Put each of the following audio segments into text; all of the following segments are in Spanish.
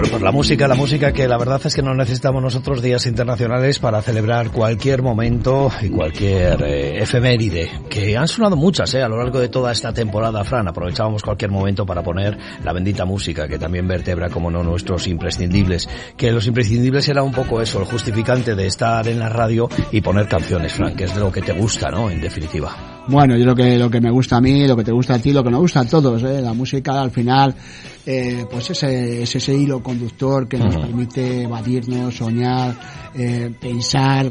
Bueno, pues la música que la verdad es que no necesitamos nosotros días internacionales para celebrar cualquier momento y cualquier efeméride, que han sonado muchas a lo largo de toda esta temporada, Fran. Aprovechábamos cualquier momento para poner la bendita música, que también vertebra, como no, nuestros imprescindibles. Que los imprescindibles era un poco eso, el justificante de estar en la radio y poner canciones, Fran, que es de lo que te gusta, ¿no? En definitiva. Bueno, yo lo que me gusta a mí, lo que te gusta a ti, lo que nos gusta a todos, la música al final, pues es ese hilo conductor que nos permite evadirnos, soñar, pensar,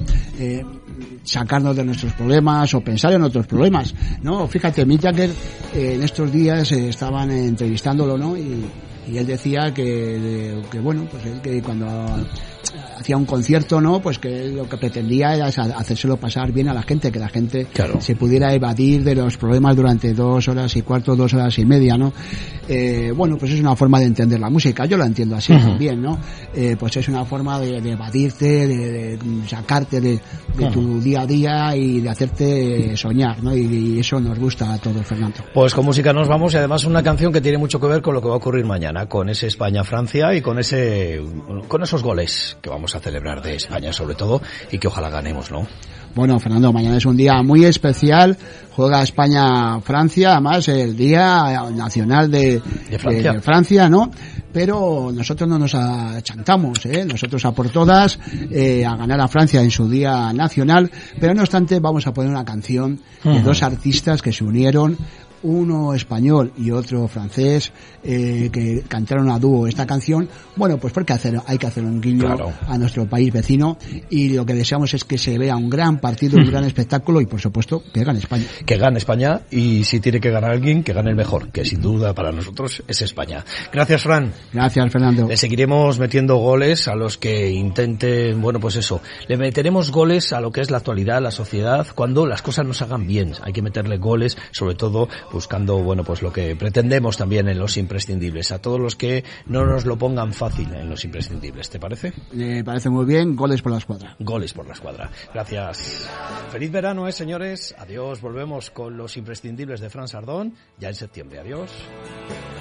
sacarnos de nuestros problemas o pensar en otros problemas, ¿no? Fíjate, Mick Jagger en estos días estaban entrevistándolo, ¿no? Y él decía que bueno, pues él que cuando hacía un concierto, ¿no? Pues que lo que pretendía era hacérselo pasar bien a la gente, que la gente claro. se pudiera evadir de los problemas durante 2 horas y cuarto, 2 horas y media, ¿no? Bueno, pues es una forma de entender la música, yo la entiendo así también, ¿no? Pues es una forma de evadirte, de sacarte de tu día a día y de hacerte soñar, ¿no? Y eso nos gusta a todos, Fernando. Pues con música nos vamos, y además una canción que tiene mucho que ver con lo que va a ocurrir mañana, con ese España-Francia y con esos goles que vamos a celebrar de España sobre todo, y que ojalá ganemos, ¿no? Bueno, Fernando, mañana es un día muy especial, juega España-Francia, además el día nacional de Francia, ¿no? Pero nosotros no nos achantamos, nosotros a por todas, a ganar a Francia en su día nacional, pero no obstante vamos a poner una canción de 2 artistas que se unieron, uno español y otro francés, que cantaron a dúo esta canción. Bueno, pues porque hay que hacer un guiño a nuestro país vecino, y lo que deseamos es que se vea un gran partido, un gran espectáculo, y por supuesto que gane España. Que gane España, y si tiene que ganar alguien, que gane el mejor, que sin duda para nosotros es España. Gracias, Fran. Gracias, Fernando. Le seguiremos metiendo goles a los que intenten, bueno, pues eso, le meteremos goles a lo que es la actualidad, la sociedad, cuando las cosas nos hagan bien. Hay que meterle goles, sobre todo buscando, bueno, pues lo que pretendemos también en los imprescindibles, a todos los que no nos lo pongan fácil en los imprescindibles. ¿Te parece? Me parece muy bien. Goles por la escuadra. Goles por la escuadra. Gracias. Feliz verano, señores. Adiós. Volvemos con los imprescindibles de Fran Sardón ya en septiembre. Adiós.